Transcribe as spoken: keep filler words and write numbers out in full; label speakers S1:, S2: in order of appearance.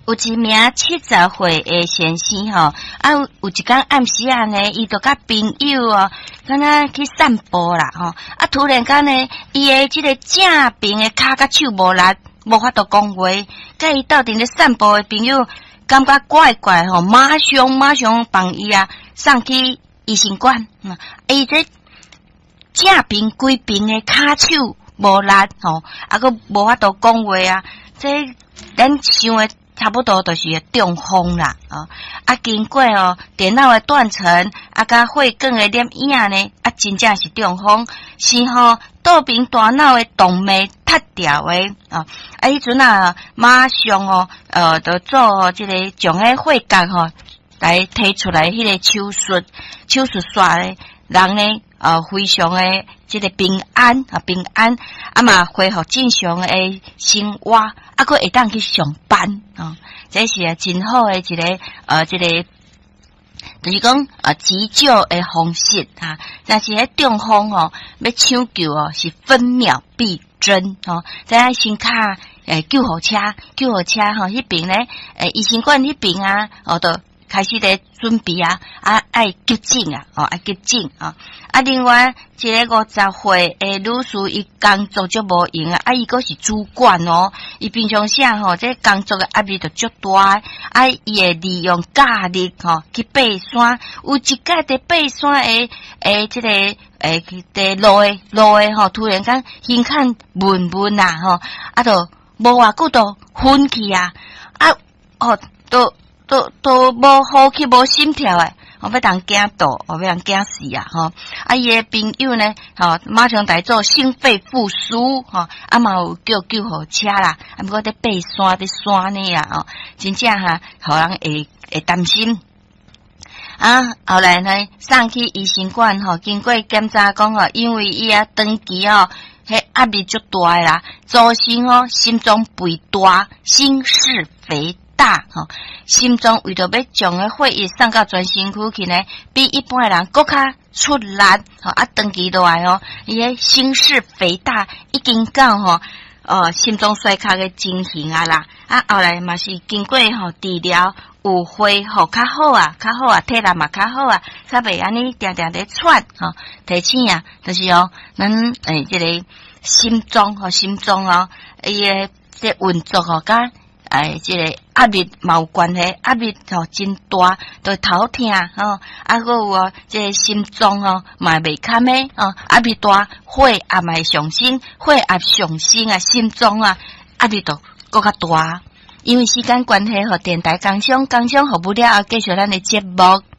S1: 有一名七十岁的先生吼，啊有一天暗时啊呢，伊就甲朋友哦，敢若去散步啦吼，啊突然间呢，伊的即个正边的骹甲手无力，无法度讲话，甲伊斗阵咧散步的朋友感觉怪怪吼，马上马上帮伊啊送去医生馆，嗯，伊这正边规边的骹手无力吼，啊个无法度讲话啊，这咱想的。差不多就是中风啦，哦，啊，经过哦电脑的断层，啊，甲血管的染影呢，啊，真正是中风，是吼倒边大脑的动脉塌掉的，哦，啊，迄阵啊，马上哦，呃，就做即个将迄血管吼来提出来，迄个手术，手术刷咧，人呢，呃，非常的即个平安啊，平安，啊嘛恢复正常的生活。啊，佫会当去上班哦，这是啊真好诶一个呃，一个就是讲呃急救诶方式哈。但是迄中风哦，要抢救哦是分秒必争哦。在先卡诶救护车，救护车吼迄边咧诶医生馆迄边啊，哦都开始咧准备啊，啊爱急诊啊，哦爱急诊啊。啊，另外一个五十岁诶女士，伊工作就无用啊，啊，伊佫是主管哦，伊平常时吼，这工作诶压力就足大，啊，伊会利用假日吼去爬山，有一届伫爬山诶诶，即、这个诶伫路诶路诶吼，突然间眼看闷闷啊吼，啊，就无偌久就昏去啊，啊，哦，都都都无呼吸无心跳诶。我要当惊倒，我要当惊死啊！吼，啊，伊诶朋友呢，吼，马上来做心肺复苏，吼，啊嘛有叫救护车啦，啊，不过伫爬山伫山呢啊，哦，真正哈，互人会会担心。啊，后来呢，送去医生馆吼，经过检查讲吼，因为伊啊长期哦，迄压力足大啦，造成哦心脏肥大、心室肥大，吼，心脏为着要将个血液送到全身躯去呢，比一般人更较出力，吼，啊，长期落来哦，伊个心室肥大已经到吼，呃，心脏衰竭个情形啊啦，啊，后来嘛是经过吼治疗。有恢复较好啊，较好啊，体力嘛较好啊，较袂安尼定定咧喘吼，提醒啊，就是哦，咱诶，即、这个心脏吼，心脏哦，伊诶即运作吼，甲诶即个压力嘛有关系，压力吼真大，都头痛吼，啊，佮有哦，即个心脏哦，嘛袂堪诶哦，压力大，血压嘛会上升，血压上升啊，心脏啊压力都搁较大。因为时间关系，和电台工商工商服务了后，继续咱的节目。